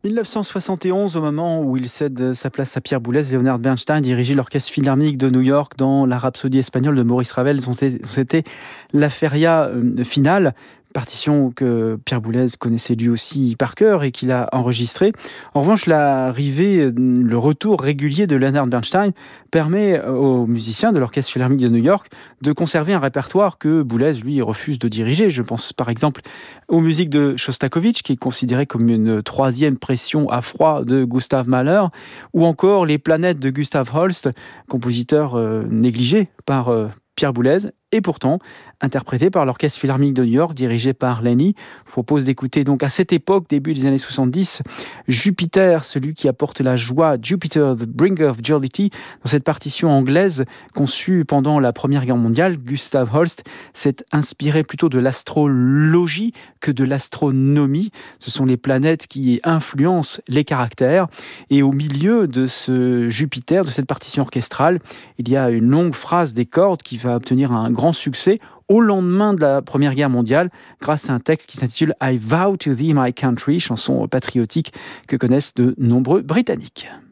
1971, au moment où il cède sa place à Pierre Boulez, Leonard Bernstein dirigeait l'Orchestre Philharmonique de New York dans la Rhapsodie espagnole de Maurice Ravel. C'était la feria finale, partition que Pierre Boulez connaissait lui aussi par cœur et qu'il a enregistrée. En revanche, le retour régulier de Leonard Bernstein permet aux musiciens de l'Orchestre Philharmonique de New York de conserver un répertoire que Boulez, lui, refuse de diriger. Je pense par exemple aux musiques de Shostakovich, qui est considéré comme une troisième pression à froid de Gustav Mahler, ou encore les planètes de Gustav Holst, compositeur négligé par Pierre Boulez, et pourtant interprété par l'Orchestre Philharmonique de New York, dirigé par Lenny. Je vous propose d'écouter donc à cette époque, début des années 70, Jupiter, celui qui apporte la joie, Jupiter, the bringer of jollity, dans cette partition anglaise conçue pendant la Première Guerre mondiale. Gustav Holst s'est inspiré plutôt de l'astrologie que de l'astronomie. Ce sont les planètes qui influencent les caractères. Et au milieu de ce Jupiter, de cette partition orchestrale, il y a une longue phrase des cordes qui va obtenir un grand succès au lendemain de la Première Guerre mondiale, grâce à un texte qui s'intitule « I vow to thee my country », chanson patriotique que connaissent de nombreux Britanniques.